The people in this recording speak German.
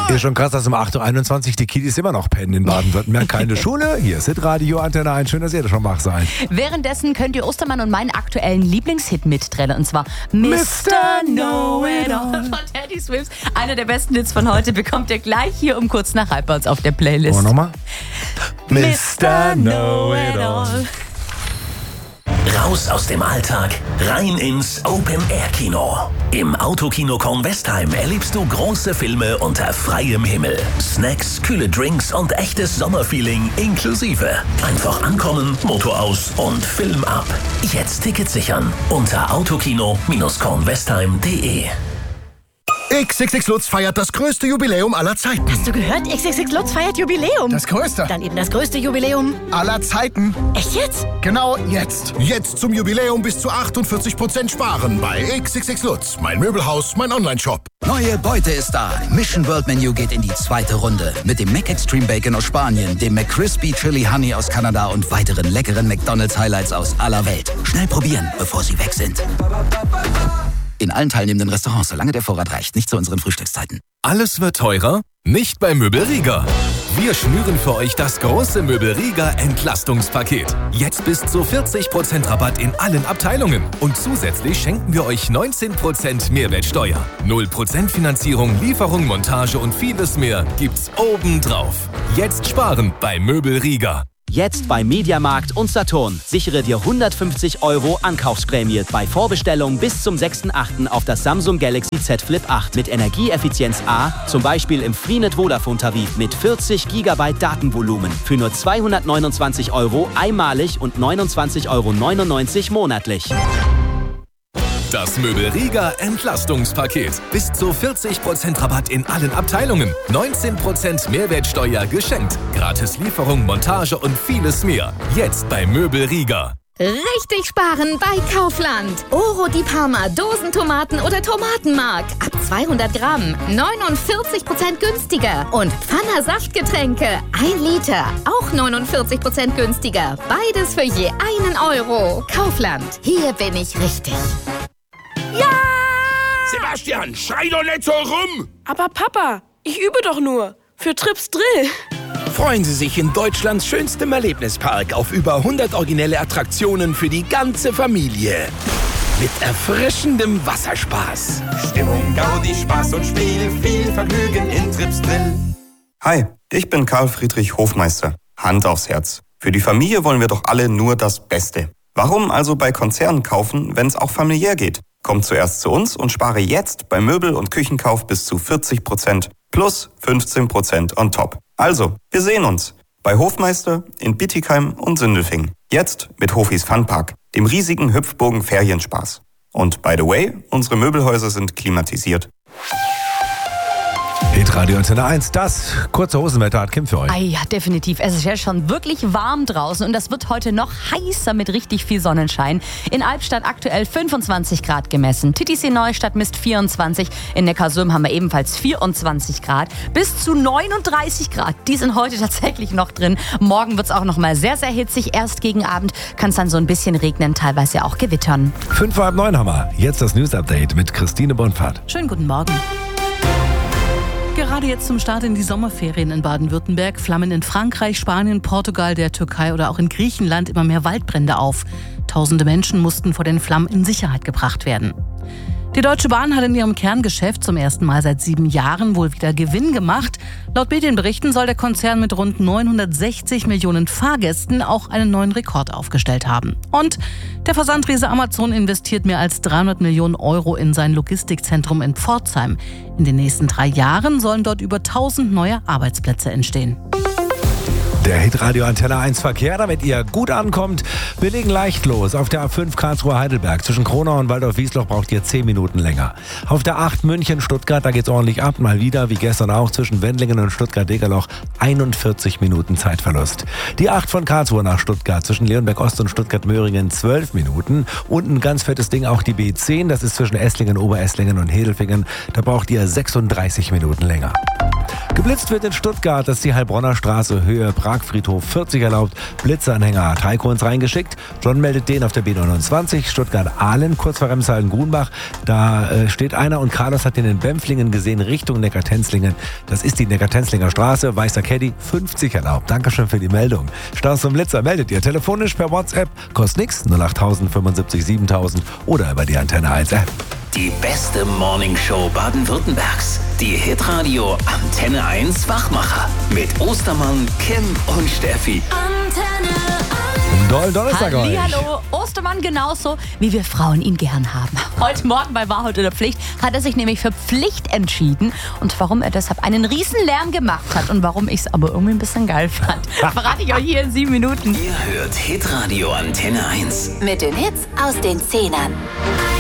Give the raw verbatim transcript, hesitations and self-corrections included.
Ist schon krass, dass um acht Uhr einundzwanzig die Kiddies immer noch pennen in Baden-Württemberg. Keine Schule. Hier ist Hitradio Antenne eins. Schön, dass ihr das schon wach seid. Währenddessen könnt ihr Ostermann und meinen aktuellen Lieblingshit mitträllern. Und zwar Mister Know-It-All von Teddy Swims. Einer der besten Hits von heute bekommt ihr gleich hier um kurz nach halb bei uns auf der Playlist. Oh, nochmal. Mister Know-It-All. Raus aus dem Alltag, rein ins Open-Air-Kino. Im Autokino Kornwestheim erlebst du große Filme unter freiem Himmel. Snacks, kühle Drinks und echtes Sommerfeeling inklusive. Einfach ankommen, Motor aus und Film ab. Jetzt Tickets sichern unter autokino kornwestheim punkt de. X X X Lutz feiert das größte Jubiläum aller Zeiten. Hast du gehört? X X X Lutz feiert Jubiläum. Das größte. Dann eben das größte Jubiläum aller Zeiten. Echt jetzt? Genau jetzt. Jetzt zum Jubiläum bis zu achtundvierzig Prozent sparen bei X X X Lutz. Mein Möbelhaus, mein Online-Shop. Neue Beute ist da. Mission World Menu geht in die zweite Runde. Mit dem Mac Extreme Bacon aus Spanien, dem McCrispy Chili Honey aus Kanada und weiteren leckeren McDonald's Highlights aus aller Welt. Schnell probieren, bevor sie weg sind. In allen teilnehmenden Restaurants, solange der Vorrat reicht. Nicht zu unseren Frühstückszeiten. Alles wird teurer? Nicht bei Möbelriga. Wir schnüren für euch das große Möbelriga Entlastungspaket. Jetzt bis zu vierzig Prozent Rabatt in allen Abteilungen. Und zusätzlich schenken wir euch neunzehn Prozent Mehrwertsteuer. null Prozent Finanzierung, Lieferung, Montage und vieles mehr gibt's obendrauf. Jetzt sparen bei Möbelriga. Jetzt bei Mediamarkt und Saturn. Sichere dir hundertfünfzig Euro Ankaufsprämie bei Vorbestellung bis zum sechsten achten auf das Samsung Galaxy Z Flip acht mit Energieeffizienz A, zum Beispiel im Freenet Vodafone Tarif mit vierzig Gigabyte Datenvolumen für nur zweihundertneunundzwanzig Euro einmalig und neunundzwanzig Euro neunundneunzig monatlich. Das Möbelriga Entlastungspaket. Bis zu vierzig Prozent Rabatt in allen Abteilungen. neunzehn Prozent Mehrwertsteuer geschenkt. Gratis Lieferung, Montage und vieles mehr. Jetzt bei Möbelriga. Richtig sparen bei Kaufland. Oro di Parma, Dosentomaten oder Tomatenmark. Ab zweihundert Gramm. neunundvierzig Prozent günstiger. Und Pfanner Saftgetränke. ein Liter. Auch neunundvierzig Prozent günstiger. Beides für je einen Euro. Kaufland. Hier bin ich richtig. Ja! Sebastian, schrei doch nicht so rum! Aber Papa, ich übe doch nur. Für Trips Drill. Freuen Sie sich in Deutschlands schönstem Erlebnispark auf über hundert originelle Attraktionen für die ganze Familie. Mit erfrischendem Wasserspaß. Stimmung, Gaudi, Spaß und Spiel, viel Vergnügen in Trips Drill. Hi, ich bin Karl Friedrich Hofmeister. Hand aufs Herz. Für die Familie wollen wir doch alle nur das Beste. Warum also bei Konzernen kaufen, wenn es auch familiär geht? Komm zuerst zu uns und spare jetzt bei Möbel- und Küchenkauf bis zu vierzig Prozent plus fünfzehn Prozent on top. Also, wir sehen uns bei Hofmeister in Bietigheim und Sindelfingen. Jetzt mit Hofis Funpark, dem riesigen Hüpfburgen Ferienspaß. Und by the way, unsere Möbelhäuser sind klimatisiert. Hitradio Antenne eins, das kurze Hosenwetter hat Kim für euch. Ah ja, definitiv. Es ist ja schon wirklich warm draußen und das wird heute noch heißer mit richtig viel Sonnenschein. In Albstadt aktuell fünfundzwanzig Grad gemessen. Titisee Neustadt misst vierundzwanzig. In Neckarsulm haben wir ebenfalls vierundzwanzig Grad. Bis zu neununddreißig Grad. Die sind heute tatsächlich noch drin. Morgen wird es auch noch mal sehr, sehr hitzig. Erst gegen Abend kann es dann so ein bisschen regnen, teilweise auch gewittern. Fünf vor halb neun haben wir. Jetzt das News-Update mit Christine Bonfahrt. Schönen guten Morgen. Gerade jetzt zum Start in die Sommerferien in Baden-Württemberg flammen in Frankreich, Spanien, Portugal, der Türkei oder auch in Griechenland immer mehr Waldbrände auf. Tausende Menschen mussten vor den Flammen in Sicherheit gebracht werden. Die Deutsche Bahn hat in ihrem Kerngeschäft zum ersten Mal seit sieben Jahren wohl wieder Gewinn gemacht. Laut Medienberichten soll der Konzern mit rund neunhundertsechzig Millionen Fahrgästen auch einen neuen Rekord aufgestellt haben. Und der Versandriese Amazon investiert mehr als dreihundert Millionen Euro in sein Logistikzentrum in Pforzheim. In den nächsten drei Jahren sollen dort über tausend neue Arbeitsplätze entstehen. Der Hitradio Antenne eins Verkehr, damit ihr gut ankommt. Wir legen leicht los. Auf der A fünf Karlsruhe-Heidelberg zwischen Kronau und Waldorf-Wiesloch braucht ihr zehn Minuten länger. Auf der acht München-Stuttgart, da geht's ordentlich ab. Mal wieder, wie gestern auch, zwischen Wendlingen und Stuttgart-Degerloch einundvierzig Minuten Zeitverlust. Die acht von Karlsruhe nach Stuttgart zwischen Leonberg-Ost und Stuttgart-Möhringen zwölf Minuten. Und ein ganz fettes Ding auch die B zehn, das ist zwischen Esslingen, Oberesslingen und Hedelfingen. Da braucht ihr sechsunddreißig Minuten länger. Geblitzt wird in Stuttgart, das ist die Heilbronner Straße, Höhe Pragfriedhof vierzig erlaubt. Blitzanhänger hat Heiko uns reingeschickt. John meldet den auf der B neunundzwanzig, Stuttgart-Ahlen, kurz vor Remshalden-Grunbach. Da äh, steht einer und Carlos hat den in Bempflingen gesehen, Richtung Neckartenzlingen. Das ist die Neckartenzlinger Straße, weißer Caddy, fünfzig erlaubt. Dankeschön für die Meldung. Staus zum Blitzer meldet ihr telefonisch per WhatsApp, kostet nix, null acht null null fünfundsiebzig siebentausend oder über die Antenne eins App. Die beste Morningshow Baden-Württembergs. Die Hitradio Antenne eins Wachmacher. Mit Ostermann, Kim und Steffi. Antenne eins. Doll Donnerstag euch. Hallo, Ostermann genauso, wie wir Frauen ihn gern haben. Heute Morgen bei Wahrheit oder Pflicht hat er sich nämlich für Pflicht entschieden. Und warum er deshalb einen riesen Lärm gemacht hat und warum ich es aber irgendwie ein bisschen geil fand, verrate ich euch hier in sieben Minuten. Ihr hört Hitradio Antenne eins. Mit den Hits aus den Zehnern.